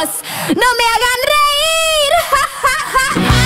no me hagan reír.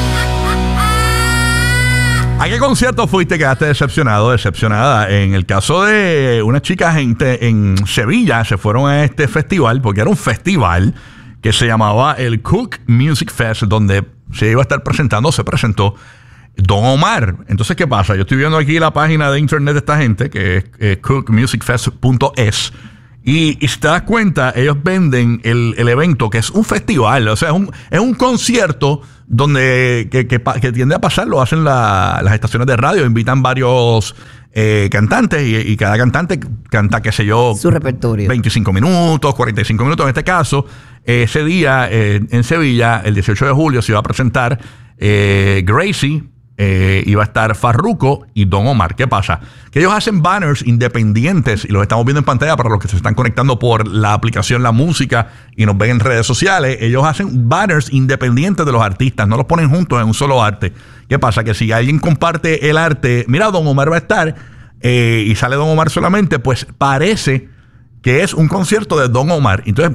¿A qué concierto fuiste que quedaste decepcionado, decepcionada? En el caso de unas chicas en Sevilla, se fueron a este festival, porque era un festival que se llamaba el Cook Music Fest, donde se iba a estar presentando, se presentó Don Omar. Entonces, ¿qué pasa? Yo estoy viendo aquí la página de internet de esta gente, que es cookmusicfest.es. Y si te das cuenta, ellos venden el evento, que es un festival, o sea, es un concierto donde que tiende a pasar, lo hacen las estaciones de radio, invitan varios cantantes y cada cantante canta, qué sé yo, su repertorio. 25 minutos, 45 minutos. En este caso, ese día en Sevilla, el 18 de julio, se iba a presentar Gracie, iba a estar Farruko y Don Omar. ¿Qué pasa? Que ellos hacen banners independientes y los estamos viendo en pantalla para los que se están conectando por la aplicación La Música y nos ven en redes sociales. Ellos hacen banners independientes de los artistas, no los ponen juntos en un solo arte. ¿Qué pasa? Que si alguien comparte el arte, mira, Don Omar va a estar y sale Don Omar solamente, pues parece que es un concierto de Don Omar. Entonces,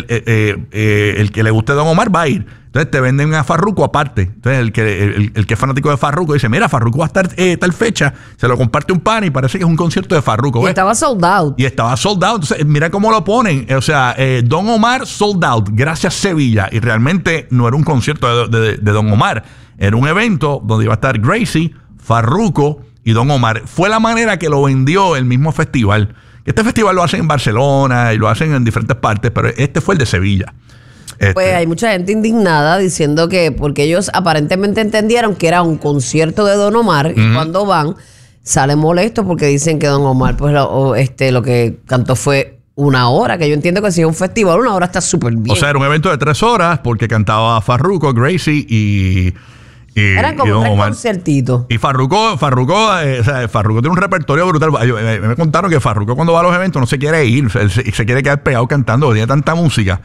el que le guste Don Omar va a ir. Entonces, te venden a Farruko aparte. Entonces, el que es fanático de Farruko dice, mira, Farruko va a estar tal fecha. Se lo comparte un pan y parece que es un concierto de Farruko. Y estaba sold out. Y estaba sold out. Entonces, mira cómo lo ponen. O sea, Don Omar sold out. Gracias, Sevilla. Y realmente no era un concierto de Don Omar. Era un evento donde iba a estar Gracie, Farruko y Don Omar. Fue la manera que lo vendió el mismo festival. Este festival lo hacen en Barcelona y lo hacen en diferentes partes, pero este fue el de Sevilla. Pues hay mucha gente indignada diciendo que porque ellos aparentemente entendieron que era un concierto de Don Omar y cuando van salen molestos porque dicen que Don Omar pues lo que cantó fue 1 hora, que yo entiendo que si es un festival 1 hora está súper bien. O sea, era un evento de 3 horas porque cantaba Farruko, Gracie y eran como 3 concertitos. Y Farruko tiene un repertorio brutal. Me contaron que Farruko cuando va a los eventos no se quiere ir, se quiere quedar pegado cantando, porque tiene tanta música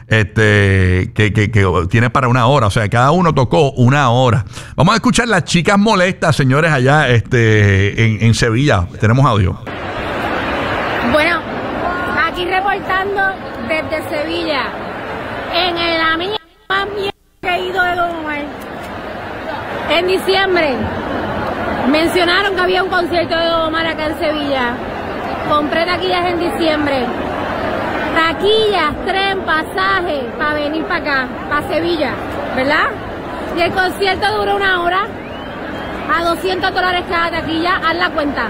que tiene para 1 hora. O sea, cada uno tocó 1 hora. Vamos a escuchar las chicas molestas, señores, allá en Sevilla. Tenemos audio. Bueno, aquí reportando desde Sevilla, en la mía más mierda que he ido de Don Omar. En diciembre mencionaron que había un concierto de Don Omar acá en Sevilla. Compré taquillas en diciembre. Taquillas, tren, pasaje para venir para acá, para Sevilla, ¿verdad? Y el concierto duró 1 hora, a $200 cada taquilla. Haz la cuenta.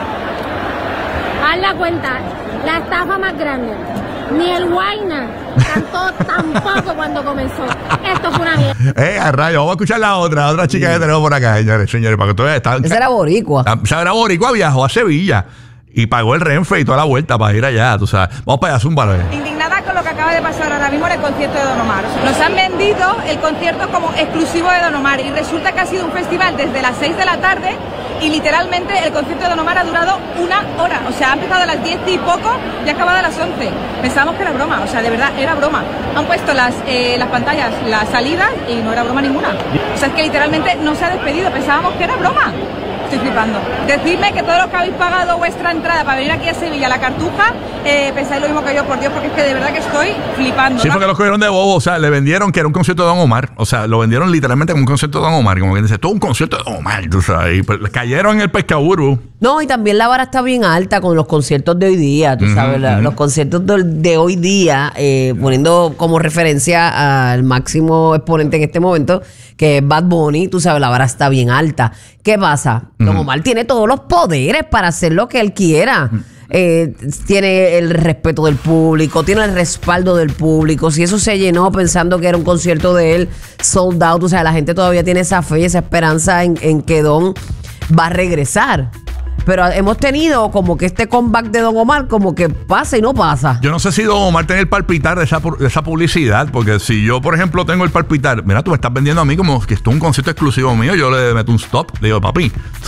Haz la cuenta. La estafa más grande. Ni el Guayna cantó tampoco cuando comenzó. Esto fue una mierda. A rayo, vamos a escuchar la otra chica que tenemos por acá, señores, para que ustedes están. Esa era boricua. Esa era boricua, viajó a Sevilla y pagó el Renfe y toda la vuelta para ir allá, tú sabes. Vamos para allá, zúmbalo. Indignada con lo que acaba de pasar ahora mismo en el concierto de Don Omar. Nos han vendido el concierto como exclusivo de Don Omar y resulta que ha sido un festival desde las 6 de la tarde y literalmente el concierto de Don Omar ha durado 1 hora. O sea, ha empezado a las 10 y poco y ha acabado a las 11. Pensábamos que era broma, o sea, de verdad, era broma. Han puesto las pantallas, las salidas y no era broma ninguna. O sea, es que literalmente no se ha despedido, pensábamos que era broma. Estoy flipando. Decidme que todos los que habéis pagado vuestra entrada para venir aquí a Sevilla, la Cartuja, pensáis lo mismo que yo, por Dios, porque es que de verdad que estoy flipando. Sí, porque los cogieron de bobo, o sea, le vendieron que era un concierto de Don Omar, o sea, lo vendieron literalmente como un concierto de Don Omar, como quien dice, todo un concierto de Don Omar, tú sabes, y pues, cayeron en el pescaburu. No, y también la vara está bien alta con los conciertos de hoy día, tú sabes, los conciertos de hoy día, poniendo como referencia al máximo exponente en este momento, que es Bad Bunny, tú sabes, la vara está bien alta. ¿Qué pasa? Don Omar tiene todos los poderes para hacer lo que él quiera. Tiene el respeto del público, tiene el respaldo del público. Si eso se llenó pensando que era un concierto de él sold out, o sea, la gente todavía tiene esa fe y esa esperanza en que Don va a regresar. Pero hemos tenido como que este comeback de Don Omar como que pasa y no pasa. Yo no sé si Don Omar tiene el palpitar de esa publicidad, porque si yo, por ejemplo, tengo el palpitar, mira, tú me estás vendiendo a mí como que esto es un concierto exclusivo mío, yo le meto un stop, le digo, papi,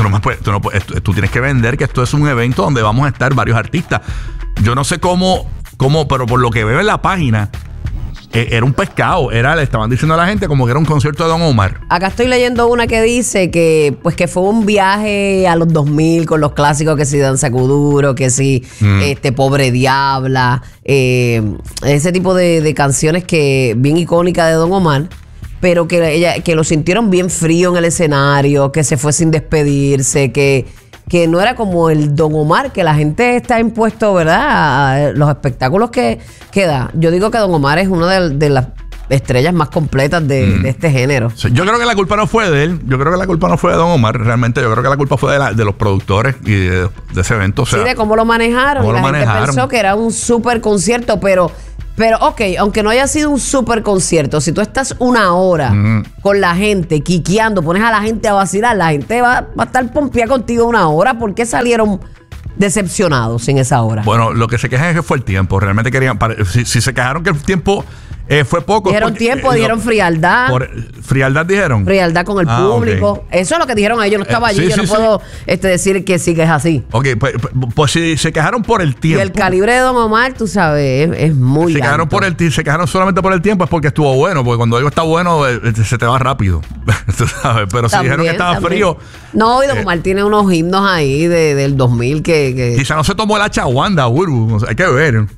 tú tienes que vender que esto es un evento donde vamos a estar varios artistas. Yo no sé cómo, pero por lo que veo en la página, era un pescado. Le estaban diciendo a la gente como que era un concierto de Don Omar. Acá estoy leyendo una que dice que pues que fue un viaje a los 2000 con los clásicos, que si Danza Kuduro, que si Pobre Diabla, ese tipo de canciones que bien icónicas de Don Omar, pero que lo sintieron bien frío en el escenario, que se fue sin despedirse, que no era como el Don Omar, que la gente está impuesto, ¿verdad?, a los espectáculos que da. Yo digo que Don Omar es una de las estrellas más completas de este género. Sí, yo creo que la culpa no fue de él. Yo creo que la culpa no fue de Don Omar. Realmente yo creo que la culpa fue de los productores y de ese evento. O sea, sí, de cómo lo manejaron. Y la gente pensó que era un súper concierto, pero ok, aunque no haya sido un súper concierto, si tú estás una hora con la gente, quiqueando, pones a la gente a vacilar, la gente va a estar pompeada contigo una hora. ¿Por qué salieron decepcionados en esa hora? Bueno, lo que se quejan es que fue el tiempo. Realmente querían... Si se quejaron que el tiempo... fue poco. Dijeron tiempo, dijeron frialdad. ¿Frialdad dijeron? Frialdad con el público. Okay. Eso es lo que dijeron ellos. Yo no estaba allí. Yo no puedo decir que sí que es así. Ok, pues si se quejaron por el tiempo. Y el calibre de Don Omar, tú sabes, es muy se quejaron alto. Se quejaron solamente por el tiempo, es porque estuvo bueno. Porque cuando algo está bueno, se te va rápido. Tú sabes. Pero si dijeron que estaba frío. No, y Don Omar tiene unos himnos ahí del 2000 que... Quizá no se tomó la chaguanda, Burbu. Hay que ver.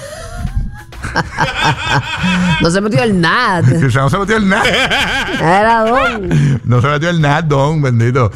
No se metió el nada. No se metió el nada. Era Don. No se metió el nada, Don, bendito.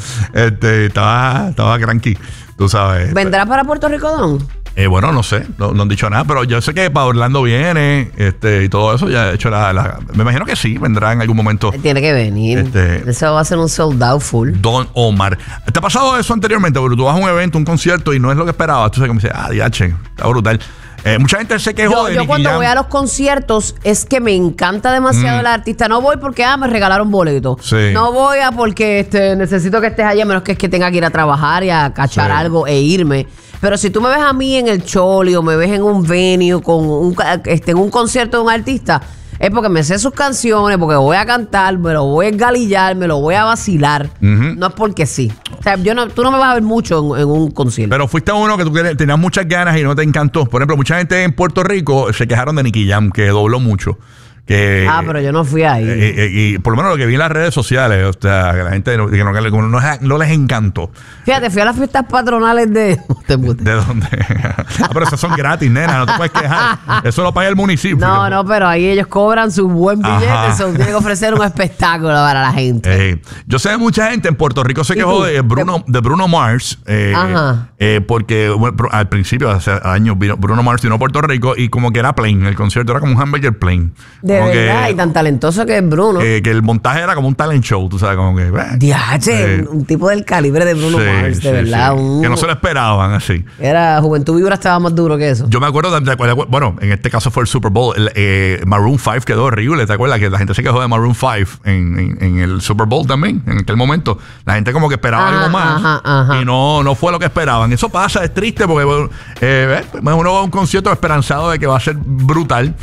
Estaba cranky, tú sabes. ¿Vendrá para Puerto Rico, Don? Bueno, no sé, no han dicho nada, pero yo sé que para Orlando viene y todo eso. Ya he hecho me imagino que sí, vendrá en algún momento. Tiene que venir. Eso va a ser un sold out full. Don Omar. ¿Te ha pasado eso anteriormente? Porque tú vas a un evento, un concierto y no es lo que esperabas. Tú sabes que me dices, diache, está brutal. Mucha gente se quejó de Yo cuando voy a los conciertos es que me encanta demasiado el artista. No voy porque me regalaron boletos. Sí. No voy porque necesito que estés allá, a menos que es que tenga que ir a trabajar y a cachar algo e irme. Pero si tú me ves a mí en el Choli o me ves en un venue en un concierto de un artista, es porque me sé sus canciones, porque voy a cantar, me lo voy a engalillar, me lo voy a vacilar. No es porque sí. O sea, tú no me vas a ver mucho en un concierto. Pero fuiste a uno que tú tenías muchas ganas y no te encantó. Por ejemplo, mucha gente en Puerto Rico se quejaron de Nicky Jam, que dobló mucho. Pero yo no fui ahí. Y por lo menos lo que vi en las redes sociales, o sea, que la gente no les encantó. Fíjate, fui a las fiestas patronales de... ¿De dónde? Pero esas son gratis, nena, no te puedes quejar. Eso lo paga el municipio. No, pero ahí ellos cobran su buen billete, tienen que ofrecer un espectáculo para la gente. Yo sé de mucha gente en Puerto Rico se quejó de Bruno Mars, porque al principio, hace años, Bruno Mars vino a Puerto Rico y como que era plain, el concierto era como un hamburger plain. De verdad, y tan talentoso que es Bruno. Que el montaje era como un talent show, tú sabes, como que... un tipo del calibre de Bruno Mars, de verdad. Sí. Que no se lo esperaban así. Era Juventud Vibra, estaba más duro que eso. Yo me acuerdo, bueno, en este caso fue el Super Bowl, Maroon 5 quedó horrible, ¿te acuerdas? Que la gente se quejó de Maroon 5 en el Super Bowl también, en aquel momento. La gente como que esperaba algo más y no fue lo que esperaban. Eso pasa, es triste porque uno va a un concierto esperanzado de que va a ser brutal.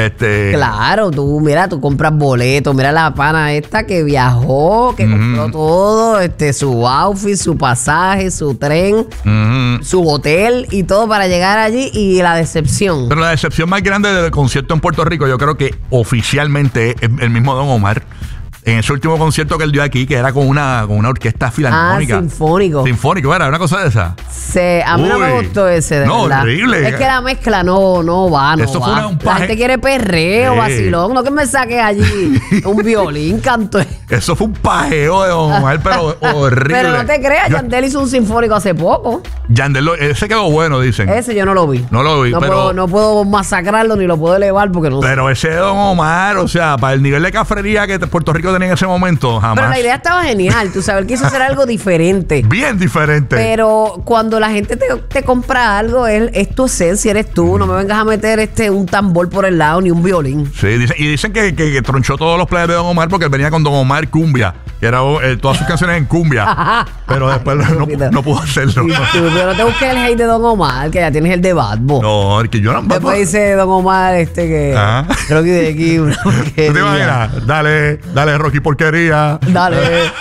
Claro, tú compras boletos, mira la pana esta que viajó, que compró todo, su outfit, su pasaje, su tren, su hotel y todo para llegar allí, y la decepción. Pero la decepción más grande del concierto en Puerto Rico, yo creo que oficialmente es el mismo Don Omar. En ese último concierto que él dio aquí, que era con una orquesta filarmónica. Sinfónico, era una cosa de esa. A mí no me gustó ese, de verdad. Horrible. Es que la mezcla no va. Eso fue la gente quiere perreo, vacilón. No que me saques allí un violín, canto. Eso fue un pajeo de Don Omar, pero horrible. Pero no te creas, Yandel hizo un sinfónico hace poco. Yandel, ese quedó bueno, dicen. Ese yo no lo vi. No puedo masacrarlo ni lo puedo elevar porque no sé. Pero ese Don Omar, o sea, para el nivel de cafrería que Puerto Rico tenía en ese momento, jamás. Pero la idea estaba genial, tú sabes, él quiso hacer algo diferente. Bien diferente. Pero cuando la gente te compra algo, es tu esencia, eres tú. No me vengas a meter un tambor por el lado ni un violín. Sí, dicen que tronchó todos los players de Don Omar porque él venía con Don Omar Cumbia, que era todas sus canciones en cumbia. Pero después no pudo hacerlo. Pero no te busques el hate de Don Omar, que ya tienes el de Bad Bunny. No, que yo no. Después dice Don Omar que Rocky de aquí. ¿Tú te imaginas? Dale, Rocky porquería. Dale.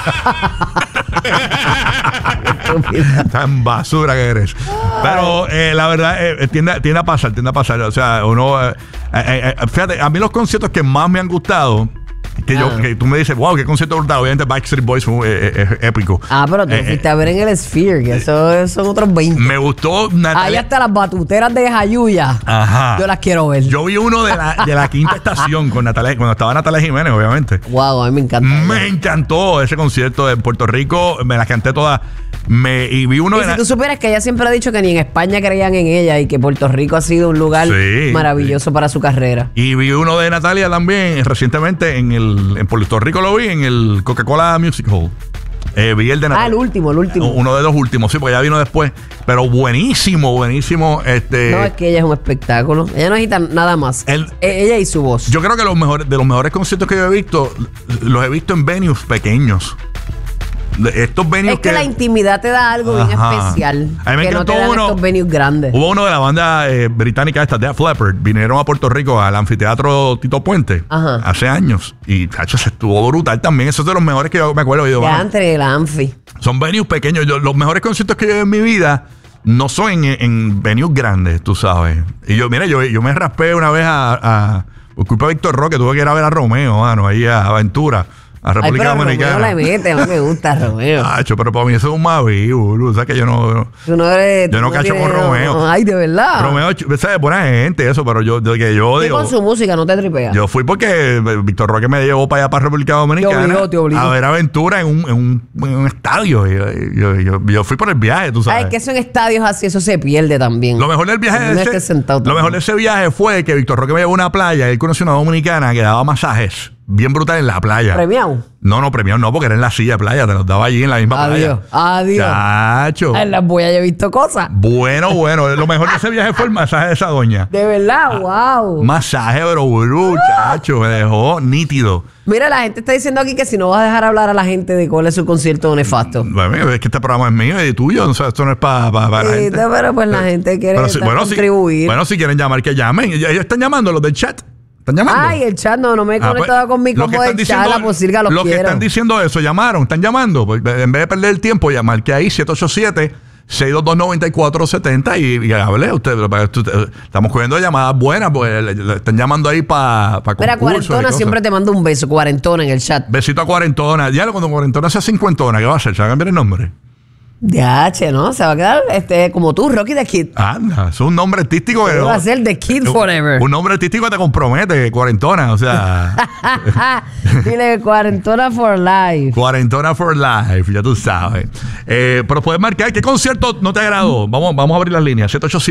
Tan basura que eres. Pero la verdad, tiende a pasar. O sea, uno Fíjate, a mí los conciertos que más me han gustado, que tú me dices, wow, qué concierto brutal. Obviamente Backstreet Boys fue épico. Pero tú fuiste a ver en el Sphere, que eso son otros 20. Me gustó Ahí hasta las batuteras de Jayuya. Ajá. Yo las quiero ver. Yo vi uno de la quinta estación con Natalia, cuando estaba Natalia Jiménez, obviamente. Wow, a mí me encanta. Me encantó ese concierto de Puerto Rico. Me las canté todas. Y vi uno y si tú supieras que ella siempre ha dicho que ni en España creían en ella y que Puerto Rico ha sido un lugar maravilloso para su carrera. Y vi uno de Natalia también recientemente en Puerto Rico, lo vi en el Coca-Cola Music Hall. Vi el de Natalia. El último. Uno de los últimos, sí, porque ya vino después. Pero buenísimo. No, es que ella es un espectáculo. Ella no necesita nada más. Ella y su voz. Yo creo que de los mejores conciertos que yo he visto, los he visto en venues pequeños. Estos venues es que la intimidad te da algo bien especial. A mí me encantó no te dan estos venues grandes. Hubo uno de la banda británica esta, Def Leppard, vinieron a Puerto Rico al anfiteatro Tito Puente hace años. Y chacho, se estuvo brutal también. Eso es de los mejores que yo me acuerdo. Ya entre el anfi. Son venues pequeños. Los mejores conciertos que yo he en mi vida no son en venues grandes, tú sabes. Y yo me raspé una vez por culpa de Víctor Roque, tuve que ir a ver a Romeo, ahí a Aventura. A República Dominicana. Romeo le mete, a mí me gusta Romeo. Pero para mí eso es un mavi, o sea que yo no cacho con Romeo. Ay, de verdad. Romeo, ¿sabes? Buena gente, eso, pero yo digo. Con su música no te tripeas. Yo fui porque Víctor Roque me llevó para allá, para República Dominicana. Te obligó. A ver Aventura en un estadio. Yo fui por el viaje, tú sabes. Es que eso en estadios así, eso se pierde también. Lo mejor del viaje lo mejor de ese viaje fue que Víctor Roque me llevó a una playa. Él conoció una dominicana que daba masajes bien brutal en la playa. ¿Premiado? No, premiado no, porque era en la silla de playa, te los daba allí en la misma playa. Adiós. Chacho. En las boyas yo he visto cosas. Bueno. Lo mejor de ese viaje fue el masaje de esa doña. De verdad, wow. Masaje, pero chacho, me dejó nítido. Mira, la gente está diciendo aquí que si no vas a dejar hablar a la gente de cuál es su concierto nefasto. Bueno, es que este programa es mío y tuyo, o sea, esto no es para la gente. Pero pues la gente quiere contribuir. Si quieren llamar, que llamen. Ellos están llamando, los del chat. ¿Están llamando? Ay, el chat no me he conectado con mi combo del chat, la posibilidad los que están diciendo eso, llamaron, están llamando. Pues, en vez de perder el tiempo, llamar que ahí 787-622-9470 y hable usted. Estamos cogiendo llamadas buenas, porque le están llamando ahí para Mira, Cuarentona siempre te manda un beso, Cuarentona en el chat. Besito a Cuarentona. Ya cuando Cuarentona sea cincuentona, ¿qué va a hacer? ¿Se va a cambiar el nombre? ¿No? Se va a quedar como tú, Rocky the Kid. Anda, es un nombre artístico. Va a ser The Kid Forever. Un nombre artístico que te compromete, Cuarentona, o sea. Dile Cuarentona for Life. Cuarentona for Life, ya tú sabes. Pero puedes marcar, ¿qué concierto no te agradó? Vamos a abrir las líneas.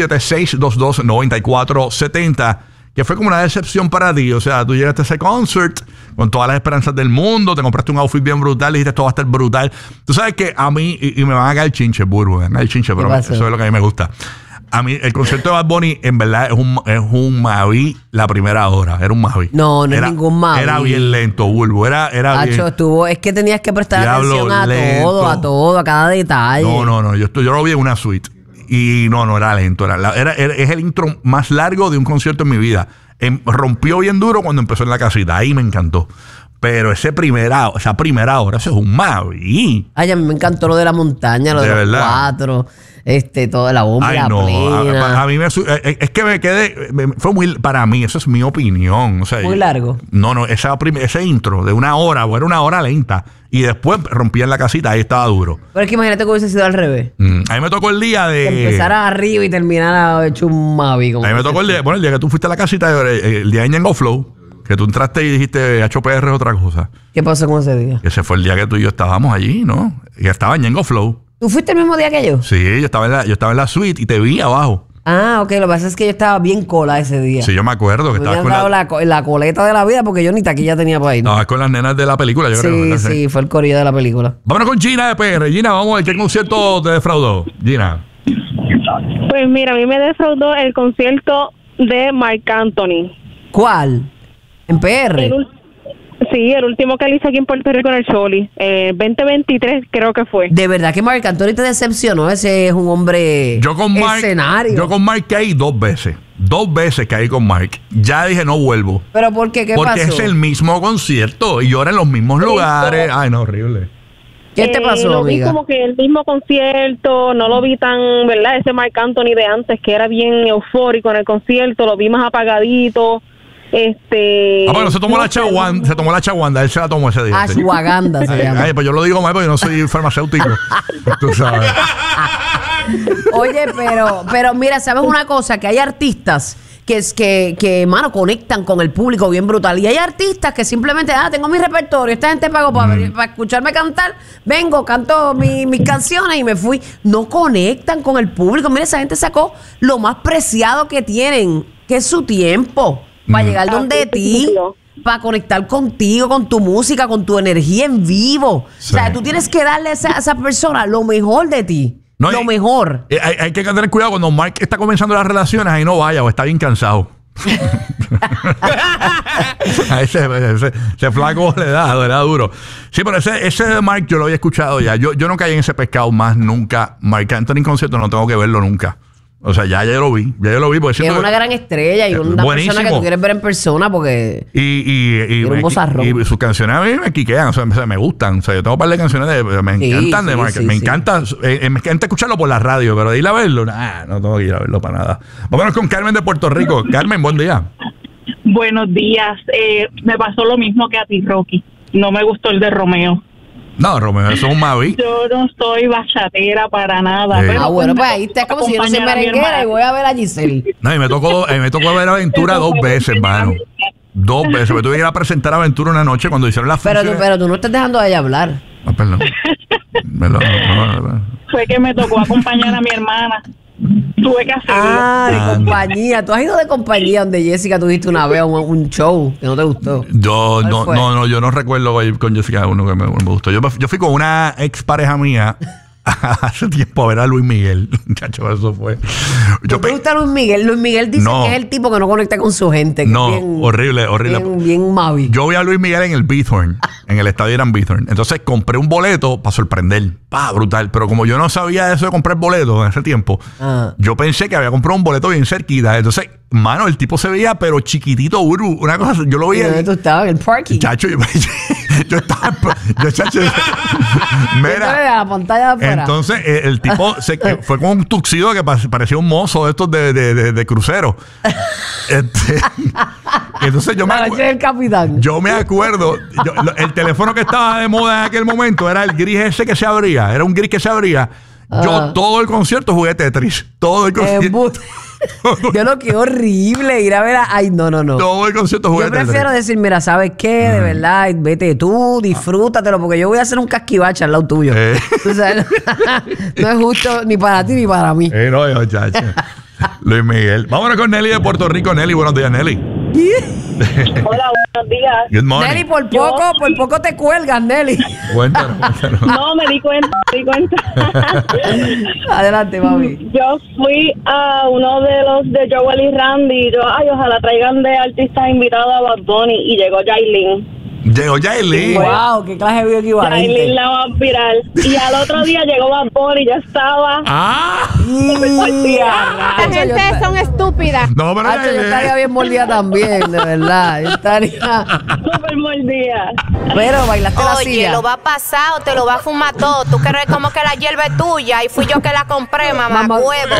787-622-9470. Que fue como una decepción para ti. O sea, tú llegaste a ese concert con todas las esperanzas del mundo, te compraste un outfit bien brutal, dijiste esto va a estar brutal. Tú sabes que a mí, y me van a caer chinche, burbu, me van a caer chinche, pero eso es lo que a mí me gusta. A mí, el concierto de Bad Bunny, en verdad, es un Mavi la primera hora. Era un Mavi. No es ningún Mavi. Era bien lento, Bulbo. Era bien. Es que tenías que prestar atención a todo, a cada detalle. No. Yo lo vi en una suite. Y no era lento. Es el intro más largo de un concierto en mi vida. Rompió bien duro cuando empezó en la casita. Ahí me encantó. Pero esa primera hora, eso es un Mavi. Ay, a mí me encantó lo de la montaña, lo de los cuatro, toda la bomba, la plena. A mí es que me quedé, fue muy, para mí, eso es mi opinión. O sea, muy largo. No, ese intro de una hora, o era una hora lenta, y después rompía en la casita, ahí estaba duro. Pero es que imagínate que hubiese sido al revés. A mí me tocó el día de... Que empezara arriba y terminara hecho un Mavi. A mí me tocó el día que tú fuiste a la casita, el día de Ñengo Flow. Que tú entraste y dijiste, HPR es otra cosa. ¿Qué pasó con ese día? Ese fue el día que tú y yo estábamos allí, ¿no? Y estaba en Ñengo Flow. ¿Tú fuiste el mismo día que yo? Sí, yo estaba en la suite y te vi abajo. Ok. Lo que pasa es que yo estaba bien cola ese día. Sí, yo me acuerdo que estabas con la coleta de la vida porque yo ni taquilla tenía para ir. No, con las nenas de la película, yo creo. Sí, fue el corillo de la película. Vámonos con Gina de PR. Gina, vamos a ver qué concierto te defraudó. Gina. Pues mira, a mí me defraudó el concierto de Marc Anthony. ¿Cuál? ¿En PR? Sí, el último que él hizo aquí en Puerto Rico en el Choli. 2023 creo que fue. De verdad que Marc Anthony te decepcionó. Ese es un hombre escenario. Yo con Marc caí 2 veces. 2 veces caí con Marc. Ya dije, no vuelvo. ¿Pero por qué? ¿Qué pasó? Porque es el mismo concierto y yo era en los mismos lugares. Ay, no, horrible. ¿Qué te pasó, lo amiga? Vi como que el mismo concierto, no lo vi tan, ¿verdad? Ese Marc Anthony de antes, que era bien eufórico en el concierto, lo vi más apagadito. Bueno, se tomó la chaguanda, él se la tomó ese día. Ashwagandha se llama. Ay, pues yo lo digo mal porque yo no soy farmacéutico. Tú sabes. Oye, pero mira, ¿sabes una cosa? Que hay artistas que mano, conectan con el público bien brutal. Y hay artistas que simplemente, tengo mi repertorio, esta gente pagó para escucharme cantar, vengo, canto mis canciones y me fui. No conectan con el público. Mira, esa gente sacó lo más preciado que tienen, que es su tiempo, para llegar donde ti, para conectar contigo, con tu música, con tu energía en vivo. Sí. O sea, tú tienes que darle a esa persona lo mejor de ti. No, lo mejor. Hay que tener cuidado cuando Mark está comenzando las relaciones, ahí no vaya o está bien cansado. A ese flaco le da duro. Sí, pero ese de Mark yo lo había escuchado ya. Yo no caí en ese pescado más nunca. Marc Anthony en concierto no tengo que verlo nunca. O sea, ya yo lo vi. Porque es una gran estrella y una persona que tú quieres ver en persona porque y un vozarrón. Y sus canciones a mí me quiquean, o sea, me gustan. O sea, yo tengo un par de canciones me encantan de Marc. Me encanta escucharlo por la radio, pero de ir a verlo, no tengo que ir a verlo para nada. Vámonos con Carmen de Puerto Rico. Carmen, buen día. Buenos días. Me pasó lo mismo que a ti, Rocky. No me gustó el de Romeo. No, Romeo, eso es un Mavi. Yo no soy bachatera para nada. Pero bueno, pues ahí está como si yo no soy merenguera y voy a ver a Giselle. No, y me tocó ver Aventura 2 veces, hermano. 2 veces. Me tuve que ir a presentar Aventura una noche cuando hicieron la función. Pero tú no estás dejando a ella hablar. Perdón. Fue que me tocó acompañar a mi hermana. Tuve que hacerlo. De compañía. Tú has ido de compañía donde Jessica tuviste una vez un show que no te gustó. Yo no recuerdo ir con Jessica uno que me gustó. Yo fui con una ex pareja mía hace tiempo a ver a Luis Miguel. Muchacho, eso fue. ¿Te gusta Luis Miguel? Luis Miguel dice que es el tipo que no conecta con su gente. Que no, es bien, horrible. Bien Mavi. Yo vi a Luis Miguel en el Bithorn, en el estadio Irán Bithorn. Entonces compré un boleto para sorprender. Brutal. Pero como yo no sabía eso de comprar boletos en ese tiempo, yo pensé que había comprado un boleto bien cerquita. Entonces, mano, el tipo se veía, pero chiquitito, una cosa, yo lo veía. ¿Dónde tú estabas? En el parking. Chacho, yo estaba. Mira. La pantalla de afuera. Entonces, el tipo fue con un tuxido que parecía un mozo de estos de crucero. Entonces, el capitán. Yo me acuerdo, el teléfono que estaba de moda en aquel momento era el gris ese que se abría. Era un gris que se abría. Yo todo el concierto jugué Tetris. Todo el concierto. Yo lo que horrible ir a ver no. Todo el concierto jugué Tetris. Yo prefiero decir, mira, ¿sabes qué? De verdad, vete tú, disfrútatelo, porque yo voy a hacer un casquivache al lado tuyo. O sea, no es justo ni para ti ni para mí. No, chacho. Luis Miguel. Vámonos con Nelly de Puerto Rico. Nelly, buenos días, Nelly. Hola, buenos días. Good morning. Nelly, por poco te cuelgas, Nelly. Cuéntanos. No, me di cuenta. Adelante, mami. Yo fui a uno de los de Joel y Randy. Ojalá traigan de artistas invitados a Bad Bunny. Y llegó Yailin. Llegó Yailin. Wow, qué clase de video equivalente. Yailin la va a viral. Y al otro día llegó Bad Bunny y ya estaba. La gente son estúpidas. No, pero yo estaría bien mordida también, de verdad. Yo estaría súper mordida. Pero bailaste la silla. Oye, lo va a pasar o te lo va a fumar todo. Tú crees como que la hierba es tuya y fui yo que la compré, mamá huevo.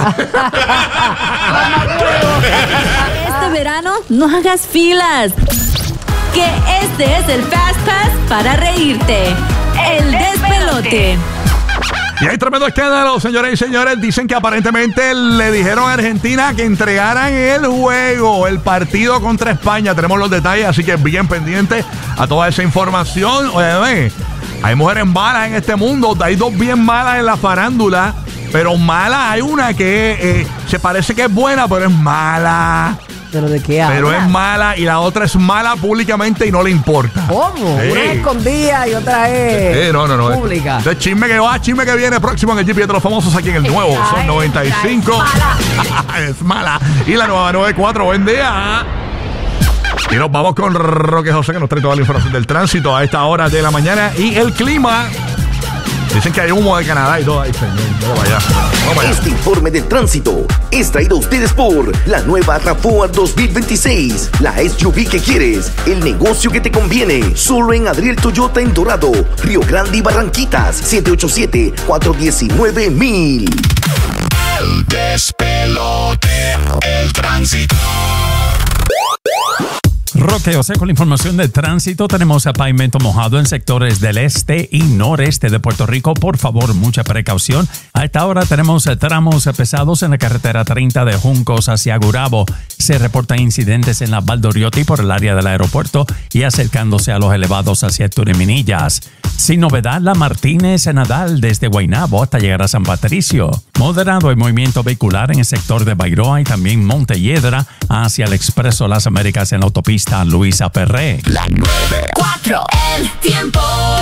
Este verano no hagas filas. Que este es el Fast Pass para reírte. El despelote. Y hay tremendo escándalo, señores y señores. Dicen que aparentemente le dijeron a Argentina que entregaran el juego, el partido contra España. Tenemos los detalles, así que bien pendientes a toda esa información. Oye, hay mujeres malas en este mundo. Hay dos bien malas en la farándula. Pero mala, hay una que se parece que es buena, pero es mala. ¿Pero de qué habla? Pero es mala y la otra es mala públicamente y no le importa. ¿Cómo? Una es escondida y otra es pública. Entonces, chisme que va, chisme que viene próximo en el GPS de los famosos aquí en el nuevo Sol 95. Es mala. Y la nueva 94, buen día. Y nos vamos con Roque José, que nos trae toda la información del tránsito a esta hora de la mañana. Y el clima. Dicen que hay humo de Canadá y todo ahí, señor. Vamos allá. Este informe del tránsito es traído a ustedes por la nueva RAV4 2026. La SUV que quieres, el negocio que te conviene. Solo en Adriel Toyota en Dorado, Río Grande y Barranquitas. 787-419-1000. El despelote, el tránsito. Roque José con la información de tránsito. Tenemos pavimento mojado en sectores del este y noreste de Puerto Rico. Por favor, mucha precaución. A esta hora tenemos tramos pesados en la carretera 30 de Juncos hacia Gurabo. Se reportan incidentes en la Valdoriotti por el área del aeropuerto y acercándose a los elevados hacia Tureminillas. Sin novedad, la Martínez Nadal desde Guaynabo hasta llegar a San Patricio. Moderado el movimiento vehicular en el sector de Bairoa y también Montelledra hacia el Expreso Las Américas en la autopista Luisa Ferré. La 94, el tiempo.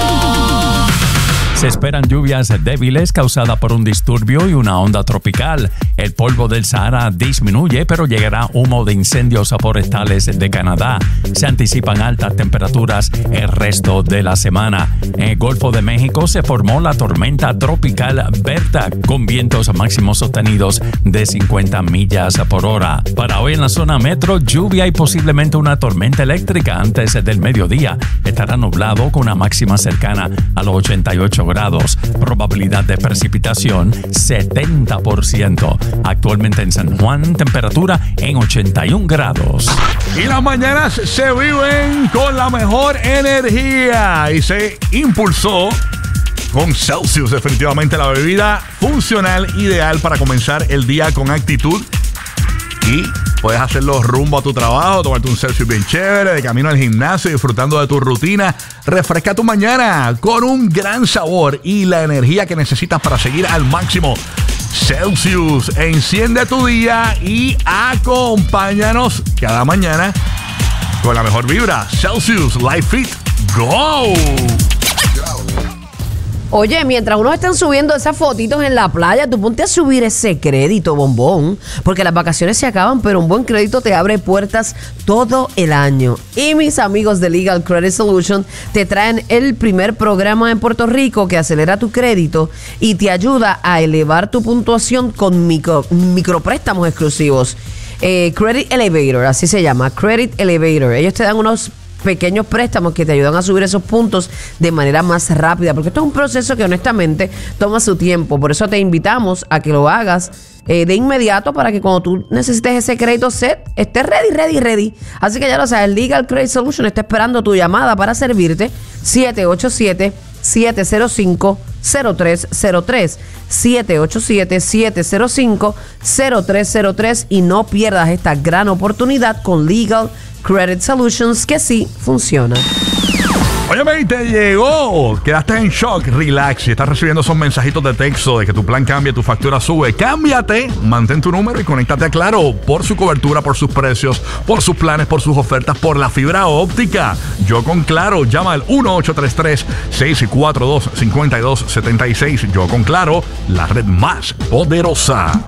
Se esperan lluvias débiles causadas por un disturbio y una onda tropical. El polvo del Sahara disminuye, pero llegará humo de incendios forestales de Canadá. Se anticipan altas temperaturas el resto de la semana. En el Golfo de México se formó la tormenta tropical Berta, con vientos máximos sostenidos de 50 millas por hora. Para hoy en la zona metro, lluvia y posiblemente una tormenta eléctrica antes del mediodía. Estará nublado con una máxima cercana a los 88 grados. Probabilidad de precipitación 70%. Actualmente en San Juan, temperatura en 81 grados. Y las mañanas se viven con la mejor energía y se impulsó con Celsius, definitivamente la bebida funcional ideal para comenzar el día con actitud. Y puedes hacerlo rumbo a tu trabajo, tomarte un Celsius bien chévere, de camino al gimnasio, disfrutando de tu rutina. Refresca tu mañana con un gran sabor y la energía que necesitas para seguir al máximo. Celsius, enciende tu día y acompáñanos cada mañana con la mejor vibra. Celsius, Life Fit, go. Oye, mientras unos están subiendo esas fotitos en la playa, tú ponte a subir ese crédito, bombón, porque las vacaciones se acaban, pero un buen crédito te abre puertas todo el año. Y mis amigos de Legal Credit Solutions te traen el primer programa en Puerto Rico que acelera tu crédito y te ayuda a elevar tu puntuación con micropréstamos exclusivos. Credit Elevator, así se llama, Credit Elevator. Ellos te dan unos pequeños préstamos que te ayudan a subir esos puntos de manera más rápida, porque esto es un proceso que honestamente toma su tiempo. Por eso te invitamos a que lo hagas de inmediato para que cuando tú necesites ese crédito set, estés ready. Así que ya lo sabes, Legal Credit Solution está esperando tu llamada para servirte. 787-705-0303 787-705-0303 y no pierdas esta gran oportunidad con Legal Credit Solutions, que sí funciona. Óyeme, te llegó. Quedaste en shock. Relax. Si estás recibiendo esos mensajitos de texto de que tu plan cambia, tu factura sube, cámbiate. Mantén tu número y conéctate a Claro por su cobertura, por sus precios, por sus planes, por sus ofertas, por la fibra óptica. Yo con Claro. Llama al 1-833-642-5276. Yo con Claro, la red más poderosa.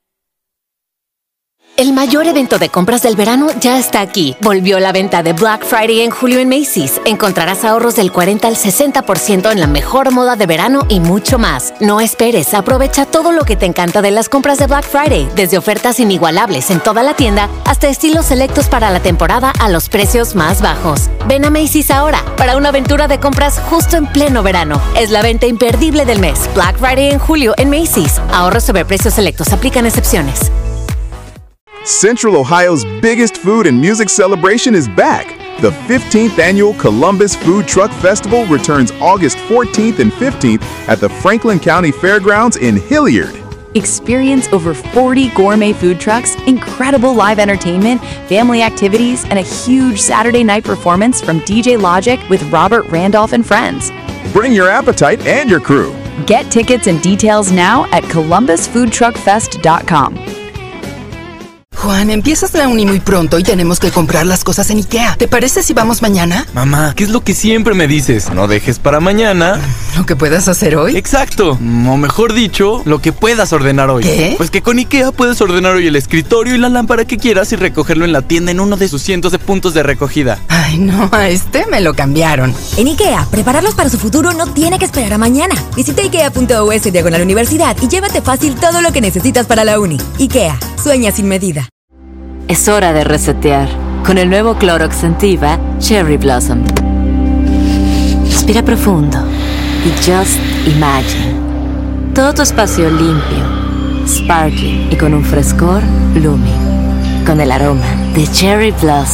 El mayor evento de compras del verano ya está aquí. Volvió la venta de Black Friday en julio en Macy's. Encontrarás ahorros del 40 al 60% en la mejor moda de verano y mucho más. No esperes, aprovecha todo lo que te encanta de las compras de Black Friday, desde ofertas inigualables en toda la tienda hasta estilos selectos para la temporada a los precios más bajos. Ven a Macy's ahora para una aventura de compras justo en pleno verano. Es la venta imperdible del mes. Black Friday en julio en Macy's. Ahorros sobre precios selectos. Aplican excepciones. Central Ohio's biggest food and music celebration is back. The 15th annual Columbus Food Truck Festival returns August 14th and 15th at the Franklin County Fairgrounds in Hilliard. Experience over 40 gourmet food trucks, incredible live entertainment, family activities, and a huge Saturday night performance from DJ Logic with Robert Randolph and friends. Bring your appetite and your crew. Get tickets and details now at columbusfoodtruckfest.com. Juan, empiezas la uni muy pronto y tenemos que comprar las cosas en IKEA. ¿Te parece si vamos mañana? Mamá, ¿qué es lo que siempre me dices? No dejes para mañana ¿lo que puedas hacer hoy? Exacto, o mejor dicho, lo que puedas ordenar hoy. ¿Qué? Pues que con IKEA puedes ordenar hoy el escritorio y la lámpara que quieras y recogerlo en la tienda en uno de sus cientos de puntos de recogida. Ay, no, a este me lo cambiaron. En IKEA, prepararlos para su futuro no tiene que esperar a mañana. Visita ikea.us/universidad y llévate fácil todo lo que necesitas para la uni. IKEA, sueña sin medida. Es hora de resetear con el nuevo Clorox Scentiva Cherry Blossom. Respira profundo y just imagine. Todo tu espacio limpio, sparkling y con un frescor blooming. Con el aroma de Cherry Blossom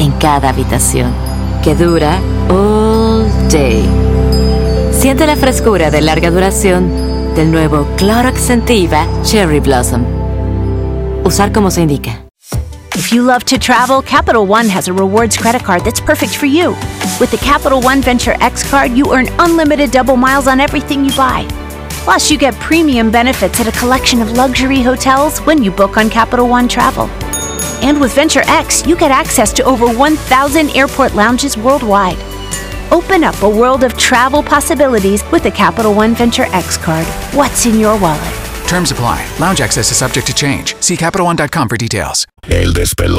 en cada habitación, que dura all day. Siente la frescura de larga duración del nuevo Clorox Scentiva Cherry Blossom. Usar como se indica. If you love to travel, Capital One has a rewards credit card that's perfect for you. With the Capital One Venture X card, you earn unlimited double miles on everything you buy. Plus, you get premium benefits at a collection of luxury hotels when you book on Capital One Travel. And with Venture X, you get access to over 1,000 airport lounges worldwide. Open up a world of travel possibilities with the Capital One Venture X card. What's in your wallet? Terms apply. Lounge access is subject to change. See CapitalOne.com for details. El despelote.